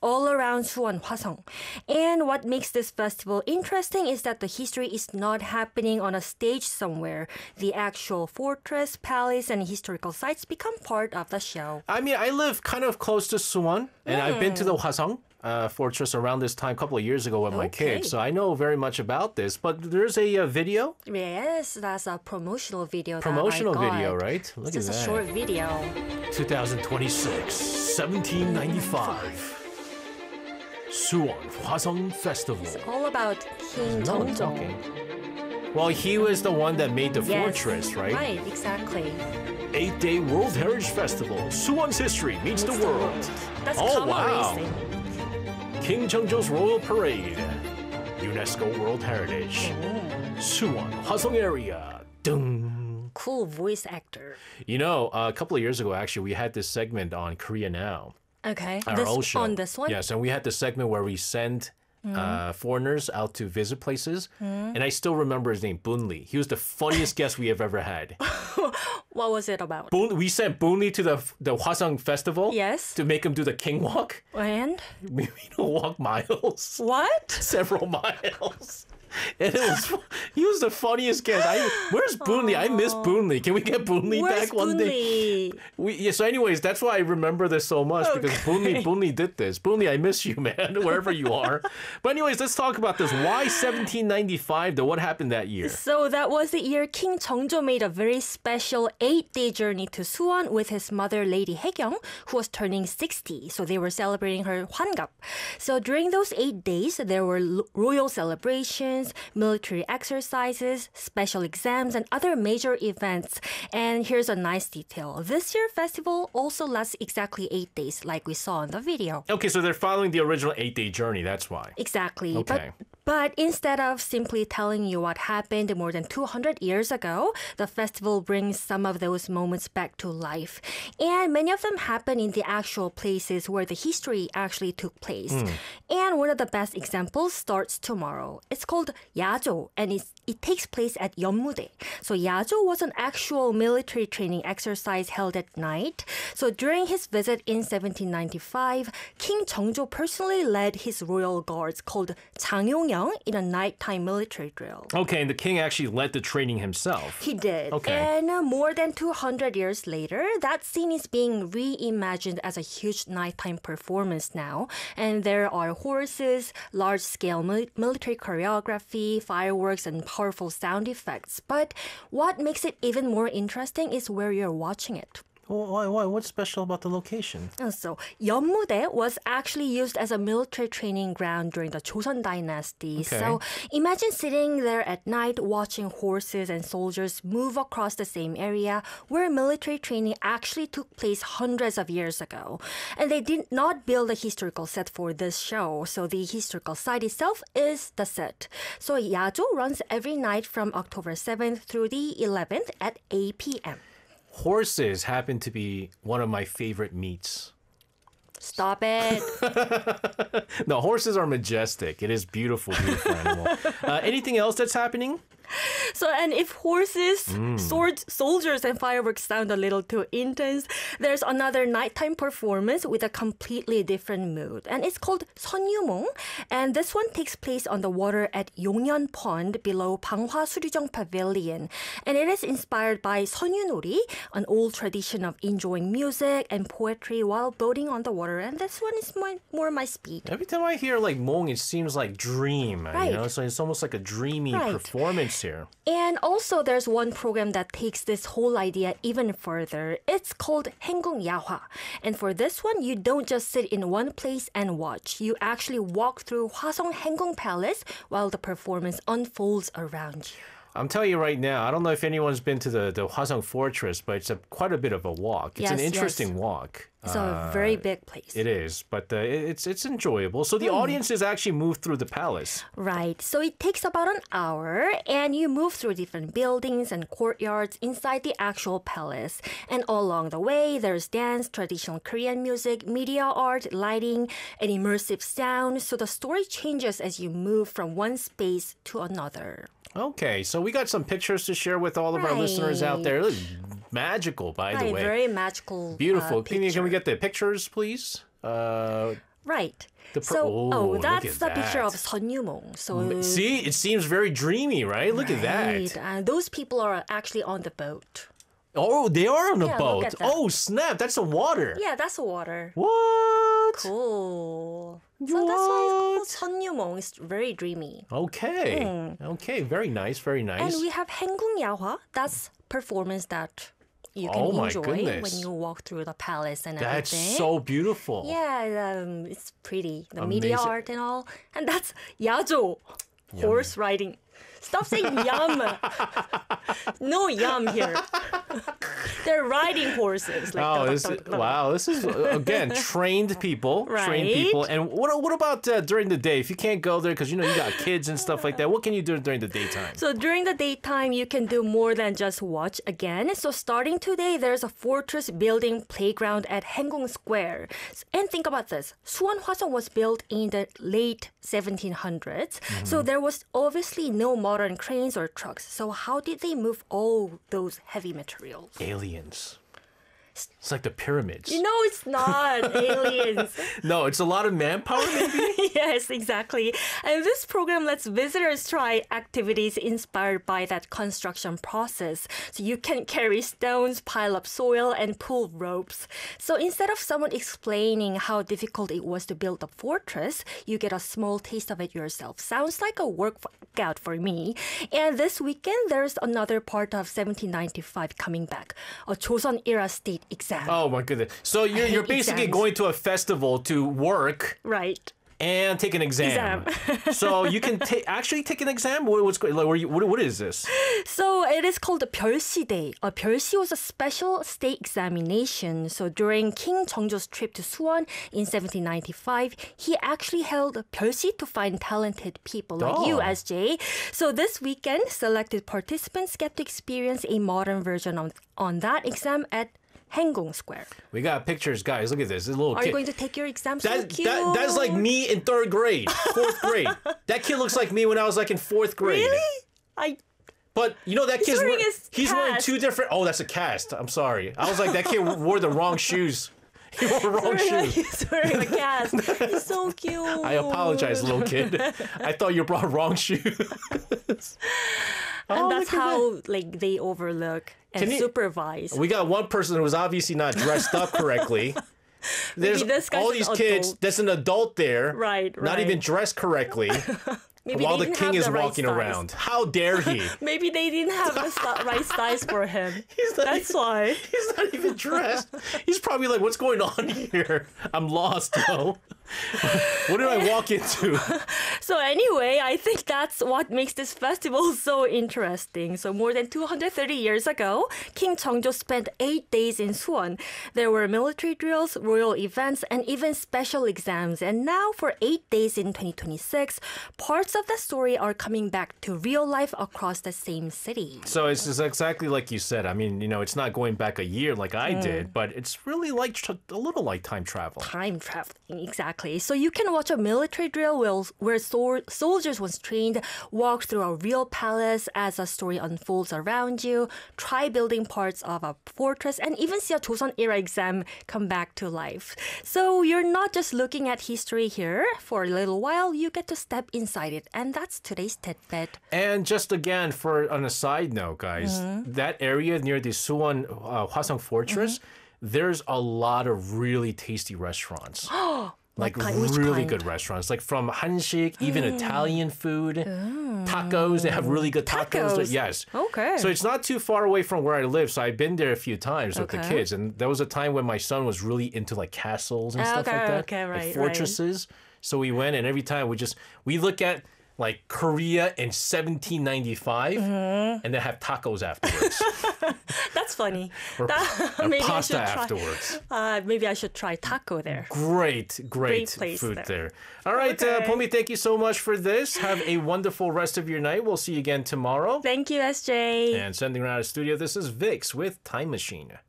all around Suwon Hwasong. And what makes this festival interesting is that the history is not happening on a stage somewhere. The actual fortress, palace, and historical sites become part of the show. I mean, I live kind of close to Suwon, and I've been to the Hwasong fortress around this time a couple of years ago with my kids, so I know very much about this. But there's a video. Yes, that's a promotional video. Promotional video, right? Look it's at just that. a short video. 2026, 1795. Suwon Hwasong Festival. All about King Jeongjo. Well, he was the one that made the Yes, fortress, right? Right, exactly. 8-day World Heritage Festival. Suwon's history meets the world. That's Oh, camel wow. racing. King Jeongjo's Royal Parade. UNESCO World Heritage. Suwon Hwasong area. Dung. Cool voice actor. You know, a couple of years ago, actually, we had this segment on Korea Now. Okay. Our old show. On this one? Yes, and we had this segment where we sent foreigners out to visit places. And I still remember his name, Boon Lee. He was the funniest guest we have ever had. What was it about? We sent Boon Lee to the Hwasong Festival. Yes. To make him do the king walk. And? We don't walk miles. What? Several miles. And he was the funniest guest. Where's Boon Lee? I miss Boon Lee. Can we get Boon Lee Where's back one Boon day? Lee? So anyways, that's why I remember this so much because Boon Lee did this. Boon Lee, I miss you, man, wherever you are. But anyways, let's talk about this. Why 1795 though? What happened that year? So that was the year King Jeongjo made a very special 8-day journey to Suwon with his mother, Lady Haegyong, who was turning 60. So they were celebrating her Hwangap. So during those 8 days, there were royal celebrations, military exercises, special exams, and other major events. And here's a nice detail. This year festival also lasts exactly 8 days, like we saw in the video. Okay, so they're following the original 8-day journey. That's why. Exactly. Okay. But instead of simply telling you what happened more than 200 years ago, the festival brings some of those moments back to life. And many of them happen in the actual places where the history actually took place. And one of the best examples starts tomorrow. It's called Yajo, and it takes place at Yeonmudae. So Yajo was an actual military training exercise held at night. So during his visit in 1795, King Jeongjo personally led his royal guards called 장용영 in a nighttime military drill. Okay, and the king actually led the training himself. He did. Okay. And more than 200 years later, that scene is being reimagined as a huge nighttime performance now. And there are horses, large-scale military choreography, fireworks, and powerful sound effects. But what makes it even more interesting is where you're watching it. Why? What's special about the location? So, Yeonmudae was actually used as a military training ground during the Joseon Dynasty. Okay. So, imagine sitting there at night watching horses and soldiers move across the same area where military training actually took place hundreds of years ago. And they did not build a historical set for this show, so the historical site itself is the set. So, Yajo runs every night from October 7th through the 11th at 8 p.m. Horses happen to be one of my favorite meats. Stop it. No, horses are majestic. It is beautiful, beautiful animal. Anything else that's happening? So, and if horses, swords, soldiers, and fireworks sound a little too intense, there's another nighttime performance with a completely different mood. And it's called Seonyumong. And this one takes place on the water at Yongyeon Pond below Panghwa Suryjeong Pavilion. And it is inspired by Seonyunori, an old tradition of enjoying music and poetry while boating on the water. And this one is more my speed. Every time I hear like Mong, it seems like dream. Right. You know, so it's almost like a dreamy performance here. And also there's one program that takes this whole idea even further. It's called Haengung Yahwa. And for this one, you don't just sit in one place and watch. You actually walk through Hwasong Haengung Palace while the performance unfolds around you. I'm telling you right now, I don't know if anyone's been to the Hwasong Fortress, but it's quite a bit of a walk. It's an interesting walk. It's a very big place. It is, but it's enjoyable. So the audiences actually move through the palace. Right. So it takes about an hour, and you move through different buildings and courtyards inside the actual palace. And all along the way, there's dance, traditional Korean music, media art, lighting, and immersive sound. So the story changes as you move from one space to another. Okay, so we got some pictures to share with all of our listeners out there. It looks magical, by the way. Very magical. Beautiful. Can we picture. get the pictures, please? Right. Oh, look that's at the picture of that. Seonnyumong. So See, it seems very dreamy, right? Look at right. that. And those people are actually on the boat. Oh, they are on a Yeah, look boat. at that. Oh, snap. That's the water. Yeah, that's water. What? Cool. So that's why it's called Seonnyumong. It's very dreamy. Okay. Okay. Very nice. Very nice. And we have Haengung Yahwa. That's performance that you can Oh my enjoy goodness. when you walk through the palace and That's everything. so beautiful. Yeah, it's pretty. The media Amazing. art and all. And that's Yajo, horse riding. Stop saying yum. No yum here. They're riding horses. Like Oh, wow! This is again trained people, trained Right. people. And what about during the day? If you can't go there because you got kids and stuff like that, what can you do during the daytime? So during the daytime, you can do more than just watch again. So starting today, there's a fortress building playground at Haengung Square. And think about this. Suwon Hwasong was built in the late 1700s. So there was obviously no modern cranes or trucks. So how did they move all those heavy materials? Aliens. It's like the pyramids. You know it's not aliens. No, it's a lot of manpower. Maybe. Yes, exactly. And this program lets visitors try activities inspired by that construction process. So you can carry stones, pile up soil, and pull ropes. So instead of someone explaining how difficult it was to build a fortress, you get a small taste of it yourself. Sounds like a workout for me. And this weekend, there's another part of 1795 coming back, a Joseon era state exam. Oh my goodness! So you're hate basically exams. going to a festival to work Right. and take an exam. So you can actually take an exam. What is this? So it is called the 별시 Day. A 별시 was a special state examination. So during King Jeongjo's trip to Suwon in 1795, he actually held a 별시 to find talented people like you, Oh. SJ. So this weekend, selected participants get to experience a modern version on that exam at Haengung Square. We got pictures, guys. Look at this. This little Are kid. you going to take your exam? So cute. That's like me in third grade, fourth grade. That kid looks like me when I was like in fourth grade. Really? But that kid's wearing his he's wearing cast. two different. Oh, that's a cast. I'm sorry. I was like that kid wore the wrong shoes. He wore the wrong shoes. He's wearing a cast. He's so cute. I apologize, little kid. I thought you brought wrong shoes. And look that's at how they overlook and Can you- supervise. We got one person who was obviously not dressed up correctly. There's this guy's all an these kids. adult. There's an adult there, Right, Not even right. dressed correctly, Maybe while they the didn't king have is the right walking size. around. How dare he? Maybe they didn't have the right size for him. not That's why. He's not even dressed. He's probably like, "What's going on here? I'm lost, though. What did I walk into?" So anyway, I think that's what makes this festival so interesting. So more than 230 years ago, King Jeongjo spent 8 days in Suwon. There were military drills, royal events, and even special exams. And now for 8 days in 2026, parts of the story are coming back to real life across the same city. So it's just exactly like you said. I mean, it's not going back a year like I did, but it's really like a little like time travel. Time traveling, exactly. So you can watch a military drill where soldiers once trained walk through a real palace as a story unfolds around you, try building parts of a fortress, and even see a Joseon era exam come back to life. So you're not just looking at history here. For a little while, you get to step inside it. And that's today's tidbit. And just again, on a side note, guys, that area near the Suwon Hwasong Fortress, there's a lot of really tasty restaurants. Like which really kind? good restaurants, like from Hanshik, even Italian food, tacos. They have really good tacos. Tacos. Yes. Okay. So it's not too far away from where I live. So I've been there a few times with the Okay. kids, and there was a time when my son was really into like castles and stuff like that, Okay, right, like fortresses. So we went, and every time we look at like Korea in 1795, and then have tacos afterwards, That's funny. or Maybe I pasta should try. afterwards. Maybe I should try taco there. Great place food there. there. All right, Okay. Pomi, thank you so much for this. Have a wonderful rest of your night. We'll see you again tomorrow. Thank you, SJ. And sending around the studio, this is Vix with Time Machine.